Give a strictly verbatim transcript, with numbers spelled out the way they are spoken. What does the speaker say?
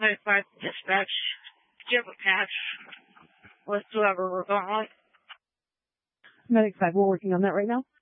ninety-five dispatch. Do you have a patch with whoever we're going with? Medic five, we're working on that right now.